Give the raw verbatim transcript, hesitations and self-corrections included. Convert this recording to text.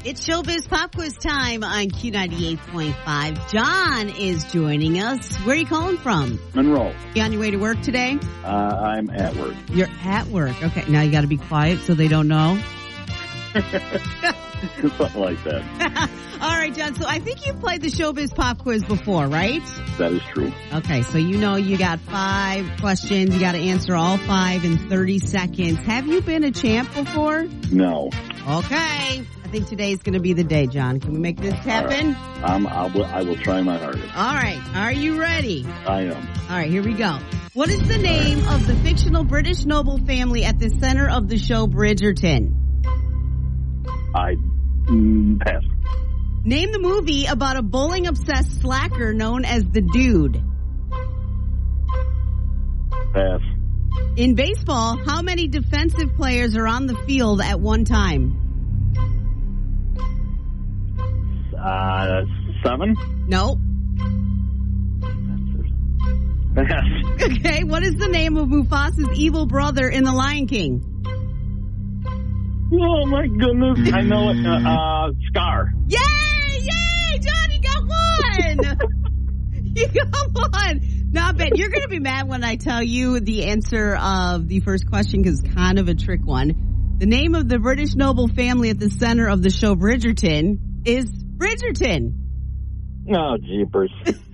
It's Showbiz Pop Quiz time on Q ninety-eight point five. John is joining us. Where are you calling from? Monroe. You on your way to work today? Uh, I'm at work. You're at work. Okay, now you got to be quiet so they don't know. Something like that. All right, John. So I think you've played the Showbiz Pop Quiz before, right? That is true. Okay, so you know you got five questions. You got to answer all five in thirty seconds. Have you been a champ before? No. Okay. I think today's going to be the day, John. Can we make this happen? All right. Um, I will, I will try my hardest. All right. Are you ready? I am. All right, here we go. What is the name right. of the fictional British noble family at the center of the show Bridgerton? I mm, pass. Name the movie about a bowling-obsessed slacker known as the Dude. Pass. In baseball, how many defensive players are on the field at one time? Uh, seven? No. Pass. Okay, what is the name of Mufasa's evil brother in The Lion King? Oh, my goodness. I know it. Uh, uh, Scar. Yay! Yay! John, you got one! You got one! Not bad. You're going to be mad when I tell you the answer of the first question because it's kind of a trick one. The name of the British noble family at the center of the show Bridgerton is Bridgerton. No, jeepers.